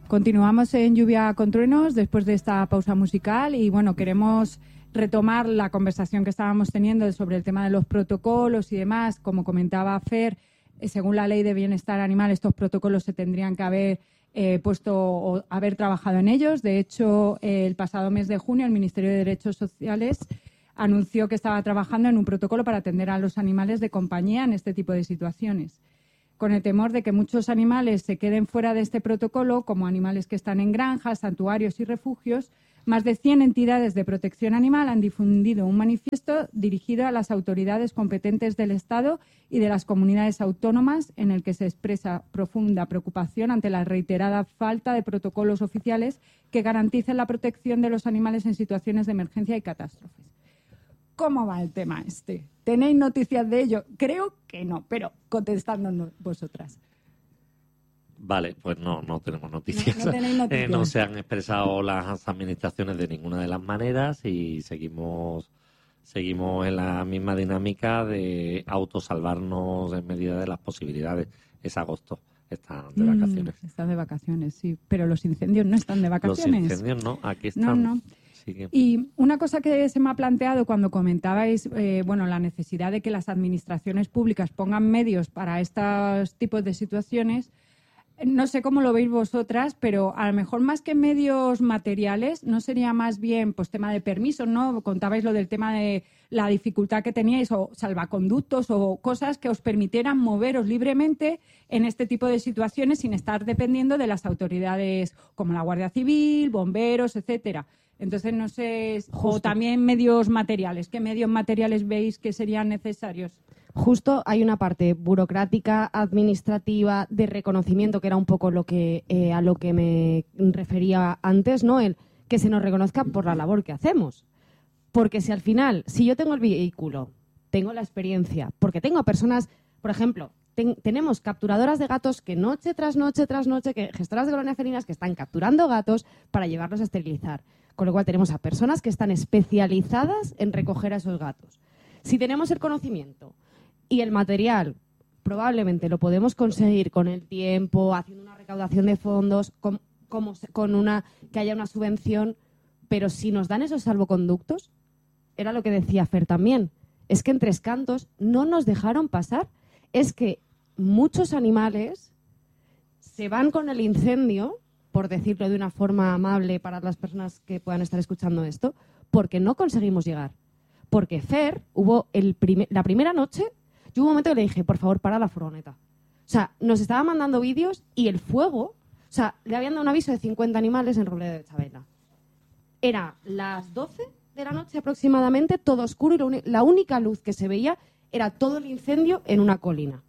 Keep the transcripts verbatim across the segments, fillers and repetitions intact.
Continuamos en Lluvia con Truenos después de esta pausa musical y bueno, queremos retomar la conversación que estábamos teniendo sobre el tema de los protocolos y demás. Como comentaba Fer, eh, según la Ley de Bienestar Animal, estos protocolos se tendrían que haber eh, puesto o haber trabajado en ellos. De hecho, eh, el pasado mes de junio el Ministerio de Derechos Sociales anunció que estaba trabajando en un protocolo para atender a los animales de compañía en este tipo de situaciones, con el temor de que muchos animales se queden fuera de este protocolo, como animales que están en granjas, santuarios y refugios. Más de cien entidades de protección animal han difundido un manifiesto dirigido a las autoridades competentes del Estado y de las comunidades autónomas, en el que se expresa profunda preocupación ante la reiterada falta de protocolos oficiales que garanticen la protección de los animales en situaciones de emergencia y catástrofes. ¿Cómo va el tema este? ¿Tenéis noticias de ello? Creo que no, pero contestándonos vosotras. Vale, pues no, no tenemos noticias. No, no tenéis noticias. Eh, no se han expresado las administraciones de ninguna de las maneras y seguimos seguimos en la misma dinámica de autosalvarnos en medida de las posibilidades. Es agosto, están de vacaciones. Mm, están de vacaciones, sí, pero los incendios no están de vacaciones. Los incendios no, aquí están. No, no. Y una cosa que se me ha planteado cuando comentabais eh, bueno, la necesidad de que las administraciones públicas pongan medios para estos tipos de situaciones, no sé cómo lo veis vosotras, pero a lo mejor más que medios materiales, ¿no sería más bien pues tema de permisos, ¿no? Contabais lo del tema de la dificultad que teníais, o salvaconductos o cosas que os permitieran moveros libremente en este tipo de situaciones sin estar dependiendo de las autoridades como la Guardia Civil, bomberos, etcétera. Entonces, no sé, Justo. O también medios materiales. ¿Qué medios materiales veis que serían necesarios? Justo hay una parte burocrática, administrativa, de reconocimiento, que era un poco lo que eh, a lo que me refería antes, ¿no? El que se nos reconozca por la labor que hacemos. Porque si al final, si yo tengo el vehículo, tengo la experiencia, porque tengo a personas, por ejemplo, ten, tenemos capturadoras de gatos que noche tras noche tras noche, que gestoras de colonias felinas que están capturando gatos para llevarlos a esterilizar. Con lo cual tenemos a personas que están especializadas en recoger a esos gatos. Si tenemos el conocimiento y el material, probablemente lo podemos conseguir con el tiempo, haciendo una recaudación de fondos, con, como, con una que haya una subvención, pero si nos dan esos salvoconductos, era lo que decía Fer también, es que en Tres Cantos no nos dejaron pasar, es que muchos animales se van con el incendio, por decirlo de una forma amable para las personas que puedan estar escuchando esto, porque no conseguimos llegar. Porque Fer, hubo el primer, la primera noche, yo hubo un momento que le dije, por favor, para la furgoneta. O sea, nos estaba mandando vídeos y el fuego, o sea, le habían dado un aviso de cincuenta animales en Robledo de Chabela. Era las doce de la noche aproximadamente, todo oscuro, y lo uni- la única luz que se veía era todo el incendio en una colina.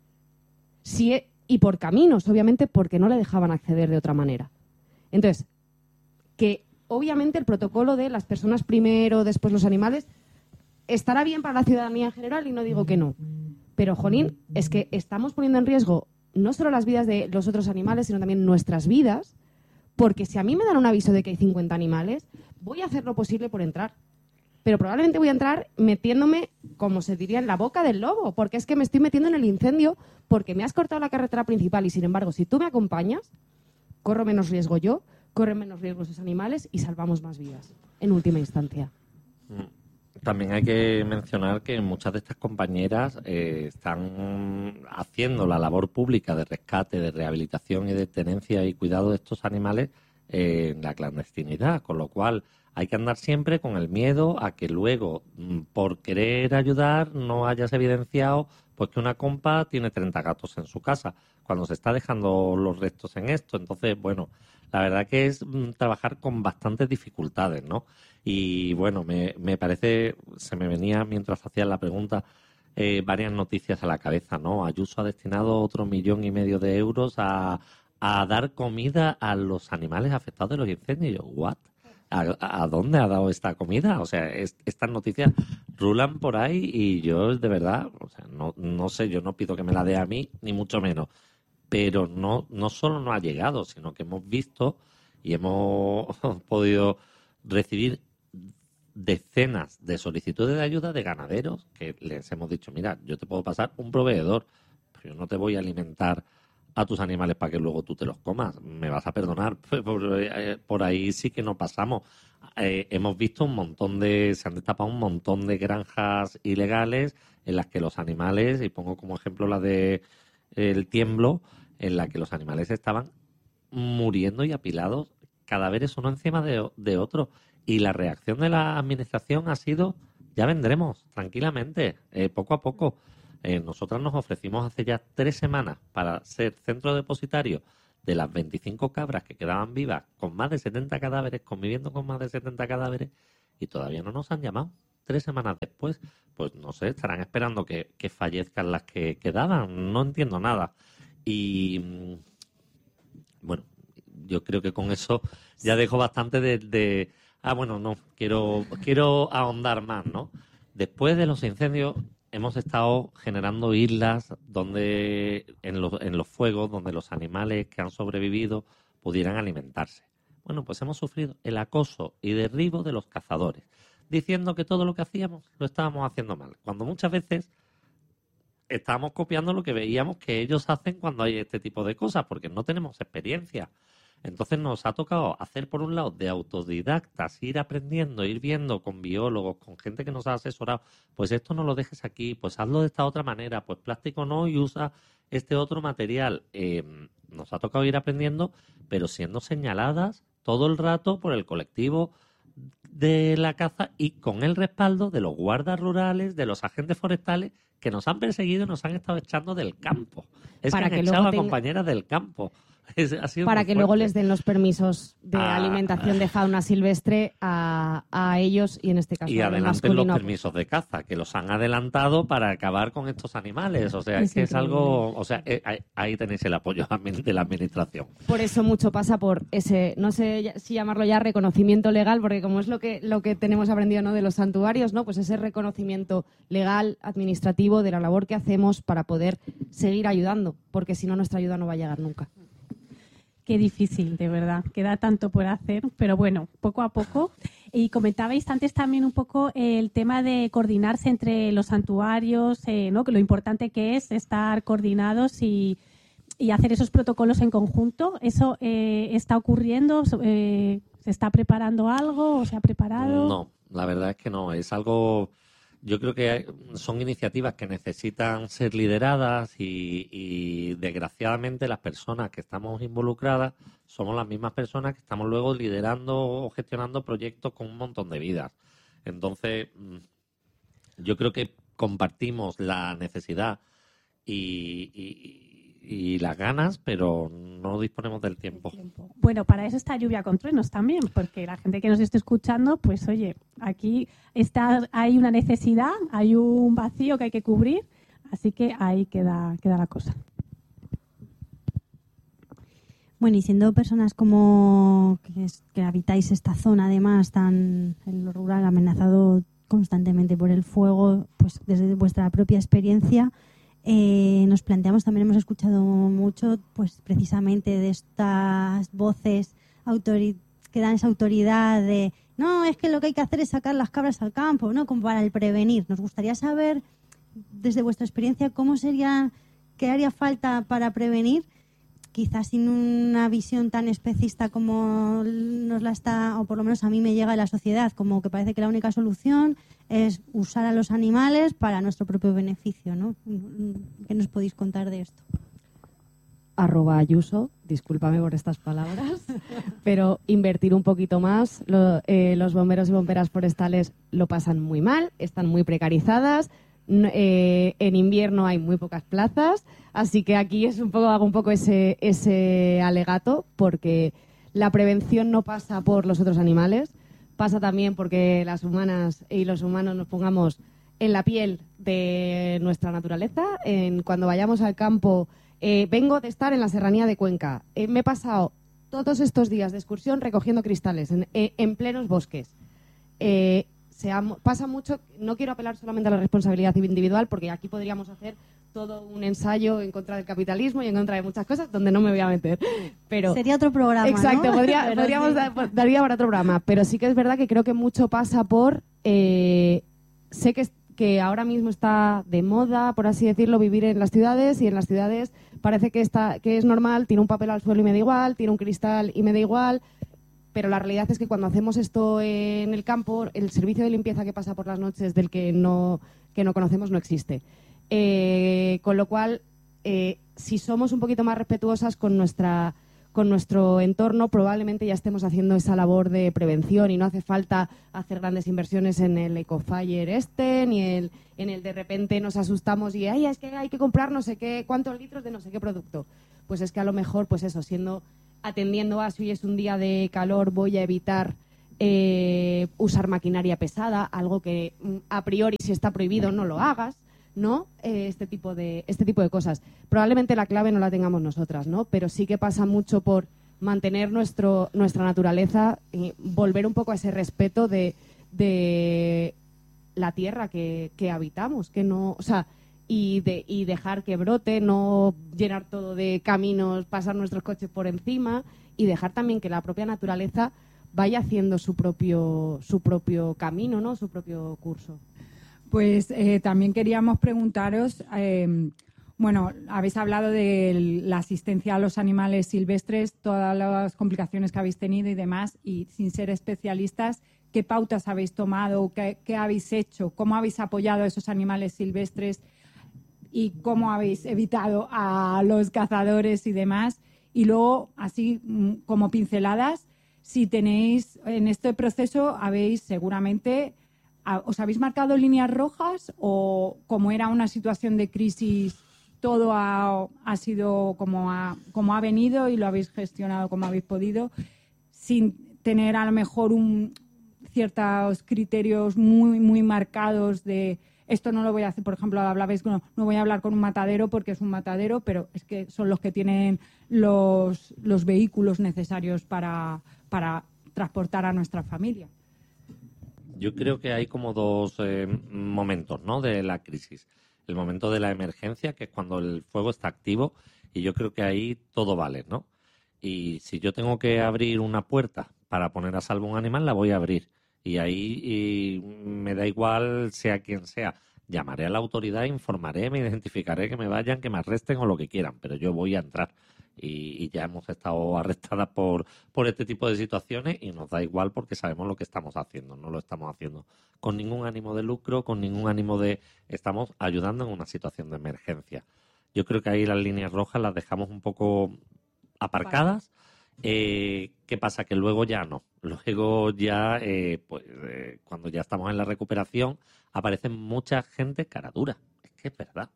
Si he, y por caminos, obviamente, porque no le dejaban acceder de otra manera. Entonces, que obviamente el protocolo de las personas primero, después los animales, estará bien para la ciudadanía en general y no digo que no. Pero, jolín, es que estamos poniendo en riesgo no solo las vidas de los otros animales, sino también nuestras vidas, porque si a mí me dan un aviso de que hay cincuenta animales, voy a hacer lo posible por entrar. Pero probablemente voy a entrar metiéndome, como se diría, en la boca del lobo, porque es que me estoy metiendo en el incendio porque me has cortado la carretera principal y, sin embargo, si tú me acompañas, corro menos riesgo yo, corren menos riesgo esos animales y salvamos más vidas, en última instancia. También hay que mencionar que muchas de estas compañeras eh, están haciendo la labor pública de rescate, de rehabilitación y de tenencia y cuidado de estos animales eh, en la clandestinidad, con lo cual hay que andar siempre con el miedo a que luego, por querer ayudar, no hayas evidenciado pues que una compa tiene treinta gatos en su casa, cuando se está dejando los restos en esto. Entonces, bueno, la verdad que es mm, trabajar con bastantes dificultades, ¿no? Y bueno, me, me parece, se me venía mientras hacías la pregunta, eh, varias noticias a la cabeza, ¿no? Ayuso ha destinado otro millón y medio de euros a, a dar comida a los animales afectados de los incendios. Y yo, ¿what? ¿A, a dónde ha dado esta comida? O sea, es, estas noticias rulan por ahí y yo, de verdad, o sea, no, no sé, yo no pido que me la dé a mí, ni mucho menos. Pero no, no solo no ha llegado, sino que hemos visto y hemos podido recibir decenas de solicitudes de ayuda de ganaderos que les hemos dicho, mira, yo te puedo pasar un proveedor, pero yo no te voy a alimentar a tus animales para que luego tú te los comas. Me vas a perdonar, por, por ahí sí que no pasamos. Eh, hemos visto un montón de, se han destapado un montón de granjas ilegales en las que los animales, y pongo como ejemplo la de El Tiemblo, en la que los animales estaban muriendo y apilados, cadáveres uno encima de, de otro. Y la reacción de la administración ha sido, ya vendremos, tranquilamente, eh, poco a poco. Eh, nosotras nos ofrecimos hace ya tres semanas para ser centro depositario de las veinticinco cabras que quedaban vivas, con más de setenta cadáveres, conviviendo con más de setenta cadáveres, y todavía no nos han llamado. Tres semanas después, pues no sé, estarán esperando que, que fallezcan las que quedaban. No entiendo nada. Y bueno, yo creo que con eso ya dejo bastante de... de ah, bueno, no, quiero, quiero ahondar más, ¿no? Después de los incendios hemos estado generando islas donde en los, en los fuegos, donde los animales que han sobrevivido pudieran alimentarse. Bueno, pues hemos sufrido el acoso y derribo de los cazadores, diciendo que todo lo que hacíamos lo estábamos haciendo mal, cuando muchas veces estábamos copiando lo que veíamos que ellos hacen cuando hay este tipo de cosas, porque no tenemos experiencia. Entonces nos ha tocado hacer, por un lado, de autodidactas, ir aprendiendo, ir viendo con biólogos, con gente que nos ha asesorado, pues esto no lo dejes aquí, pues hazlo de esta otra manera, pues plástico no y usa este otro material. Eh, nos ha tocado ir aprendiendo, pero siendo señaladas todo el rato por el colectivo de la caza y con el respaldo de los guardas rurales, de los agentes forestales que nos han perseguido y nos han estado echando del campo. Es Para que han que echado a tenga... compañeras del campo. Es, ha sido para muy que fuerte. luego les den los permisos de Ah, alimentación de fauna silvestre a, a ellos y en este caso y al adelanten los masculino. permisos de caza, que los han adelantado para acabar con estos animales. O sea, es, Es que es increíble. algo... O sea, eh, ahí, ahí tenéis el apoyo de la administración. Por eso mucho pasa por ese, no sé ya- si llamarlo ya reconocimiento legal, porque como es lo que lo que tenemos aprendido, ¿no?, de los santuarios, ¿no?, pues ese reconocimiento legal, administrativo de la labor que hacemos para poder seguir ayudando, porque si no nuestra ayuda no va a llegar nunca. Qué difícil, de verdad. Queda tanto por hacer, pero bueno, poco a poco. Y comentabais antes también un poco el tema de coordinarse entre los santuarios, eh, ¿no?, que lo importante que es estar coordinados y, y hacer esos protocolos en conjunto. ¿Eso eh, está ocurriendo? Eh, ¿Se está preparando algo o se ha preparado? No, la verdad es que no. Es algo... Yo creo que hay- son iniciativas que necesitan ser lideradas y, y desgraciadamente las personas que estamos involucradas somos las mismas personas que estamos luego liderando o gestionando proyectos con un montón de vidas. Entonces, mm, yo creo que compartimos la necesidad y, y- y las ganas, pero no disponemos del tiempo. Bueno, para eso está Lluvia con Truenos también, porque la gente que nos esté escuchando, pues oye, aquí está, hay una necesidad, hay un vacío que hay que cubrir, así que ahí queda, queda la cosa. Bueno, y siendo personas como que, es- que habitáis esta zona, además, tan en lo rural, amenazado constantemente por el fuego, pues desde vuestra propia experiencia, eh, nos planteamos, también hemos escuchado mucho, pues precisamente de estas voces autori- que dan esa autoridad de, no, es que lo que hay que hacer es sacar las cabras al campo, ¿no?, como para el prevenir. Nos gustaría saber, desde vuestra experiencia, cómo sería, qué haría falta para prevenir, quizás sin una visión tan especista como nos la está, o por lo menos a mí me llega de la sociedad, como que parece que la única solución es usar a los animales para nuestro propio beneficio, ¿no? ¿Qué nos podéis contar de esto? Arroba Ayuso, discúlpame por estas palabras, pero invertir un poquito más. Lo- eh, los bomberos y bomberas forestales lo pasan muy mal, están muy precarizadas. n- eh, en invierno hay muy pocas plazas, así que aquí es un poco, hago un poco ese, ese alegato, porque la prevención no pasa por los otros animales, pasa también porque las humanas y los humanos nos pongamos en la piel de nuestra naturaleza. En, cuando vayamos al campo, eh, vengo de estar en la serranía de Cuenca, eh, me he pasado todos estos días de excursión recogiendo cristales en, eh, en plenos bosques. Eh, se ha- pasa mucho, no quiero apelar solamente a la responsabilidad individual, porque aquí podríamos hacer todo un ensayo en contra del capitalismo y en contra de muchas cosas donde no me voy a meter. Pero Sería otro programa, exacto, ¿no? podría- Pero podríamos sí. dar, daría para otro programa, pero sí que es verdad que creo que mucho pasa por eh, sé que, que ahora mismo está de moda, por así decirlo, vivir en las ciudades, y en las ciudades parece que, está, que es normal, tiene un papel al suelo y me da igual, tiene un cristal y me da igual, pero la realidad es que cuando hacemos esto en el campo, el servicio de limpieza que pasa por las noches del que no, que no conocemos no existe. Eh, con lo cual, eh, si somos un poquito más respetuosas con nuestra... con nuestro entorno, probablemente ya estemos haciendo esa labor de prevención y no hace falta hacer grandes inversiones en el Ecofire este, ni el, en el de repente nos asustamos y ay, es que hay que comprar no sé qué, cuántos litros de no sé qué producto. Pues es que a lo mejor, pues eso, siendo atendiendo a si hoy es un día de calor, voy a evitar eh, usar maquinaria pesada, algo que a priori si está prohibido no lo hagas, ¿no? Eh, este tipo de este tipo de cosas. Probablemente la clave no la tengamos nosotras, ¿no? Pero sí que pasa mucho por mantener nuestro nuestra naturaleza y volver un poco a ese respeto de, de la tierra que, que habitamos, que no, o sea, y de y dejar que brote, no llenar todo de caminos, pasar nuestros coches por encima, y dejar también que la propia naturaleza vaya haciendo su propio su propio camino, ¿no? Su propio curso. Pues eh, también queríamos preguntaros, eh, bueno, habéis hablado de la asistencia a los animales silvestres, todas las complicaciones que habéis tenido y demás, y sin ser especialistas, ¿qué pautas habéis tomado? ¿Qué, qué habéis hecho? ¿Cómo habéis apoyado a esos animales silvestres? ¿Y cómo habéis evitado a los cazadores y demás? Y luego, así como pinceladas, si tenéis en este proceso, habéis seguramente... ¿Os habéis marcado líneas rojas o como era una situación de crisis todo ha, ha sido como ha, como ha venido y lo habéis gestionado como habéis podido sin tener a lo mejor un, ciertos criterios muy muy marcados de esto no lo voy a hacer? Por ejemplo, hablabais, no, no voy a hablar con un matadero porque es un matadero, pero es que son los que tienen los, los vehículos necesarios para, para transportar a nuestra familia. Yo creo que hay como dos eh, momentos, ¿no?, de la crisis. El momento de la emergencia, que es cuando el fuego está activo, y yo creo que ahí todo vale, ¿no? Y si yo tengo que abrir una puerta para poner a salvo un animal, la voy a abrir. Y ahí y me da igual sea quien sea. Llamaré a la autoridad, informaré, me identificaré, que me vayan, que me arresten o lo que quieran, pero yo voy a entrar. Y, y ya hemos estado arrestadas por, por este tipo de situaciones y nos da igual porque sabemos lo que estamos haciendo. No lo estamos haciendo con ningún ánimo de lucro, con ningún ánimo de... Estamos ayudando en una situación de emergencia. Yo creo que ahí las líneas rojas las dejamos un poco aparcadas. Eh, ¿Qué pasa? Que luego ya no. Luego ya, eh, pues eh, cuando ya estamos en la recuperación, aparece mucha gente cara dura. Es que es verdad.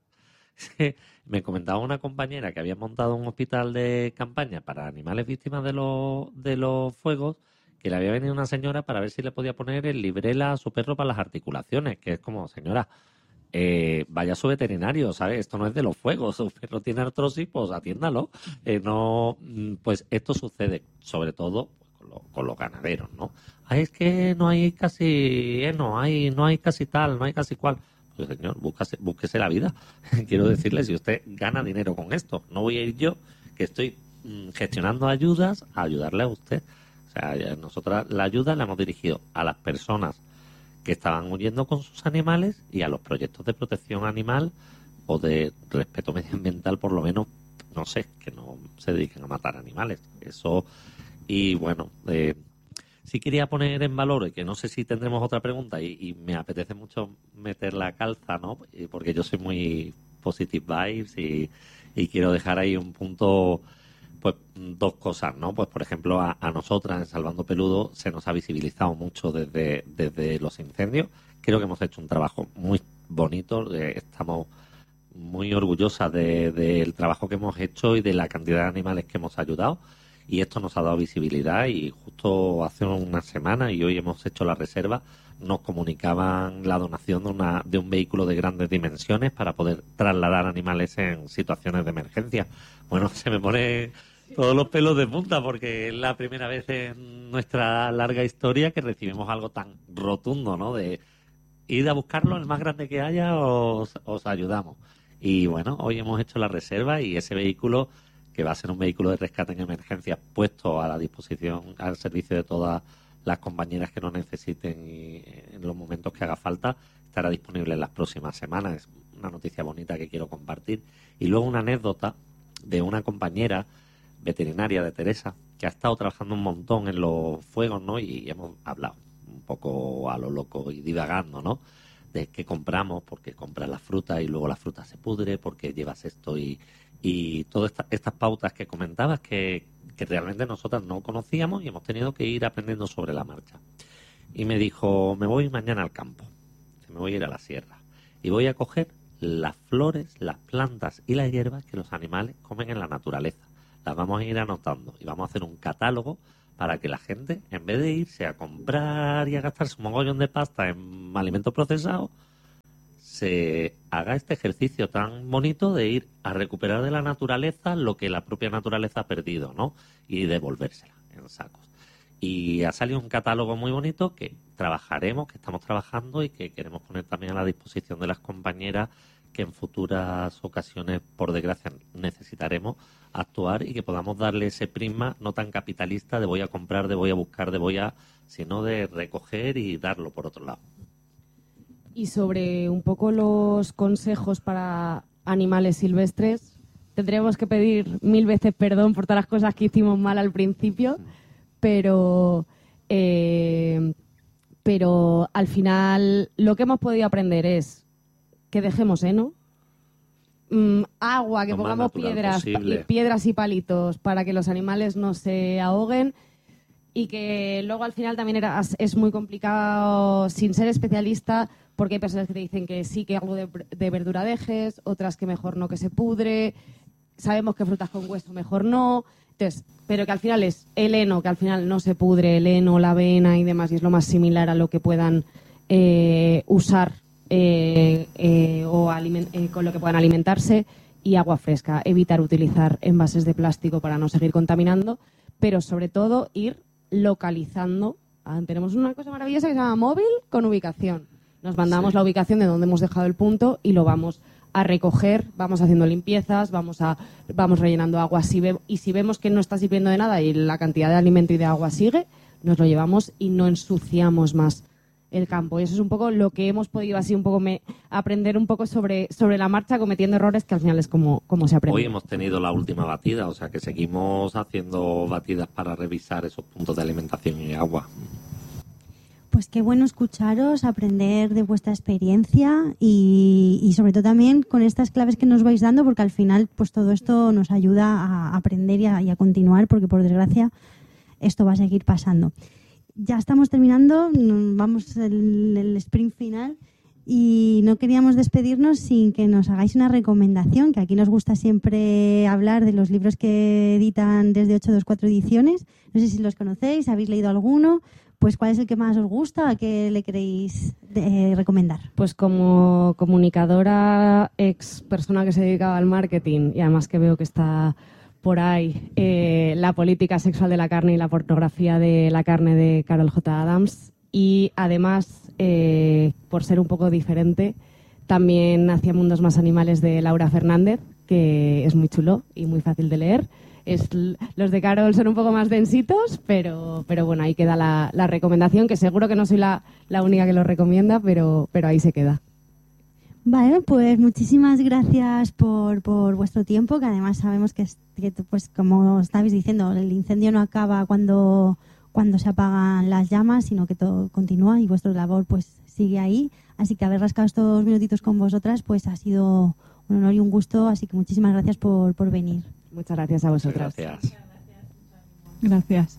Me comentaba una compañera que había montado un hospital de campaña para animales víctimas de los, de los fuegos, que le había venido una señora para ver si le podía poner el librela a su perro para las articulaciones, que es como, señora, eh, vaya a su veterinario, ¿sabes? Esto no es de los fuegos, su perro tiene artrosis, pues atiéndalo. Eh, no, pues esto sucede sobre todo con, lo, con los ganaderos, ¿no? Ay, es que no hay casi, eh, no hay, no hay casi tal, no hay casi cual. Pues señor, búscase, búsquese la vida. Quiero decirle, si usted gana dinero con esto, no voy a ir yo, que estoy mmm, gestionando ayudas, a ayudarle a usted. O sea, ya nosotras la ayuda la hemos dirigido a las personas que estaban huyendo con sus animales y a los proyectos de protección animal o de respeto medioambiental, por lo menos, no sé, que no se dediquen a matar animales. Eso, y bueno, eh, sí quería poner en valor, y que no sé si tendremos otra pregunta, y, y me apetece mucho meter la calza, ¿no? Porque yo soy muy positive vibes y, y quiero dejar ahí un punto, pues dos cosas, ¿no? Pues por ejemplo, a, a nosotras en Salvando Peludo se nos ha visibilizado mucho desde, desde los incendios. Creo que hemos hecho un trabajo muy bonito, eh, estamos muy orgullosas de, del trabajo que hemos hecho y de la cantidad de animales que hemos ayudado. Y esto nos ha dado visibilidad, y justo hace una semana, y hoy hemos hecho la reserva, nos comunicaban la donación de, una, de un vehículo de grandes dimensiones para poder trasladar animales en situaciones de emergencia. Bueno, se me pone todos los pelos de punta porque es la primera vez en nuestra larga historia que recibimos algo tan rotundo, ¿no? De ir a buscarlo, el más grande que haya, os, os ayudamos. Y bueno, hoy hemos hecho la reserva y ese vehículo, que va a ser un vehículo de rescate en emergencia puesto a la disposición, al servicio de todas las compañeras que lo necesiten y en los momentos que haga falta estará disponible en las próximas semanas. Es una noticia bonita que quiero compartir. Y luego una anécdota de una compañera veterinaria de Teresa que ha estado trabajando un montón en los fuegos, ¿no? Y hemos hablado un poco a lo loco y divagando, ¿no? De qué compramos, porque compras la fruta y luego la fruta se pudre, porque llevas esto y, y todas esta, estas pautas que comentabas que, que realmente nosotras no conocíamos y hemos tenido que ir aprendiendo sobre la marcha. Y me dijo, me voy mañana al campo, me voy a ir a la sierra y voy a coger las flores, las plantas y las hierbas que los animales comen en la naturaleza. Las vamos a ir anotando y vamos a hacer un catálogo para que la gente, en vez de irse a comprar y a gastarse un mogollón de pasta en alimentos procesados, se haga este ejercicio tan bonito de ir a recuperar de la naturaleza lo que la propia naturaleza ha perdido, ¿no? Y devolvérsela en sacos. Y ha salido un catálogo muy bonito que trabajaremos, que estamos trabajando y que queremos poner también a la disposición de las compañeras que en futuras ocasiones, por desgracia, necesitaremos actuar y que podamos darle ese prisma no tan capitalista de voy a comprar, de voy a buscar, de voy a... sino de recoger y darlo por otro lado. Y sobre un poco los consejos para animales silvestres, tendríamos que pedir mil veces perdón por todas las cosas que hicimos mal al principio, pero, eh, pero al final lo que hemos podido aprender es que dejemos heno, mm, agua, que Lo más pongamos natural piedras, posible. pa- piedras y palitos para que los animales no se ahoguen, y que luego al final también era, es muy complicado sin ser especialista, porque hay personas que te dicen que sí, que algo de, de verdura dejes, otras que mejor no, que se pudre, sabemos que frutas con hueso mejor no, entonces, pero que al final es el heno, que al final no se pudre, el heno, la avena y demás, y es lo más similar a lo que puedan eh, usar eh, eh, o aliment- eh, con lo que puedan alimentarse, y agua fresca, evitar utilizar envases de plástico para no seguir contaminando, pero sobre todo ir localizando. Ah, tenemos una cosa maravillosa que se llama móvil con ubicación. Nos mandamos Sí. la ubicación de donde hemos dejado el punto y lo vamos a recoger, vamos haciendo limpiezas, vamos a vamos rellenando agua, si ve, y si vemos que no está sirviendo de nada y la cantidad de alimento y de agua sigue, nos lo llevamos y no ensuciamos más el campo. Y eso es un poco lo que hemos podido así un poco me, aprender un poco sobre, sobre la marcha, cometiendo errores, que al final es como, como se aprende. Hoy hemos tenido la última batida, o sea que seguimos haciendo batidas para revisar esos puntos de alimentación y agua. Pues qué bueno escucharos, aprender de vuestra experiencia y, y sobre todo también con estas claves que nos vais dando, porque al final pues todo esto nos ayuda a aprender y a, y a continuar, porque por desgracia esto va a seguir pasando. Ya estamos terminando, vamos el, el sprint final y no queríamos despedirnos sin que nos hagáis una recomendación, que aquí nos gusta siempre hablar de los libros que editan desde ocho veinticuatro Ediciones. No sé si los conocéis, habéis leído alguno. Pues ¿cuál es el que más os gusta? ¿A qué le queréis eh, recomendar? Pues como comunicadora, ex persona que se dedicaba al marketing, y además que veo que está por ahí eh, La política sexual de la carne y la pornografía de la carne de Carol J. Adams, y además, eh, por ser un poco diferente, también Hacia mundos más animales de Laura Fernández, que es muy chulo y muy fácil de leer. Es, los de Carol son un poco más densitos, pero, pero bueno, ahí queda la, la recomendación, que seguro que no soy la, la única que lo recomienda, pero, pero ahí se queda. Vale, pues muchísimas gracias por, por vuestro tiempo, que además sabemos que, que, pues como estabais diciendo, el incendio no acaba cuando, cuando se apagan las llamas, sino que todo continúa y vuestra labor pues sigue ahí. Así que haber rascado estos minutitos con vosotras pues ha sido un honor y un gusto, así que muchísimas gracias por, por venir. Muchas gracias a vosotras. Gracias. Gracias.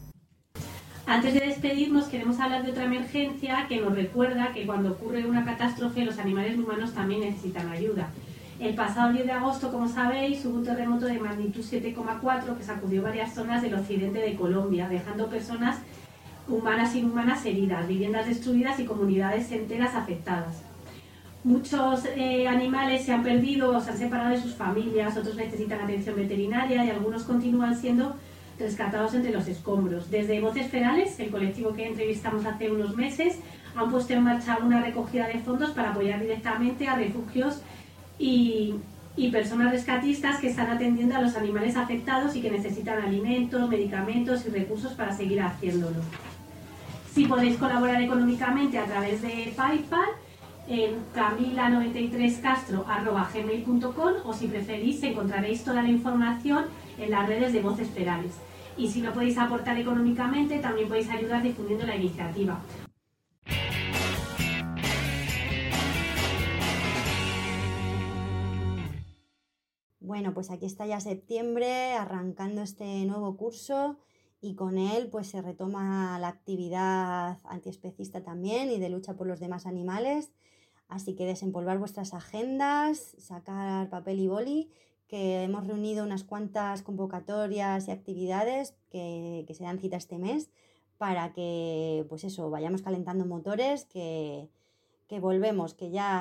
Antes de despedirnos, queremos hablar de otra emergencia que nos recuerda que cuando ocurre una catástrofe, los animales humanos también necesitan ayuda. El pasado diez de agosto, como sabéis, hubo un terremoto de magnitud siete coma cuatro que sacudió varias zonas del occidente de Colombia, dejando personas humanas e inhumanas heridas, viviendas destruidas y comunidades enteras afectadas. Muchos eh, animales se han perdido o se han separado de sus familias, otros necesitan atención veterinaria y algunos continúan siendo rescatados entre los escombros. Desde Voces Ferales, el colectivo que entrevistamos hace unos meses, han puesto en marcha una recogida de fondos para apoyar directamente a refugios y, y personas rescatistas que están atendiendo a los animales afectados y que necesitan alimentos, medicamentos y recursos para seguir haciéndolo. Si podéis colaborar económicamente a través de PayPal, en camila noventa y tres castro arroba gmail punto com, o si preferís encontraréis toda la información en las redes de Voces Perales. Y si no podéis aportar económicamente, también podéis ayudar difundiendo la iniciativa. Bueno, pues aquí está ya septiembre, arrancando este nuevo curso, y con él pues se retoma la actividad antiespecista también y de lucha por los demás animales. Así que desempolvar vuestras agendas, sacar papel y boli, que hemos reunido unas cuantas convocatorias y actividades que, que se dan cita este mes, para que pues eso, vayamos calentando motores, que, que volvemos, que ya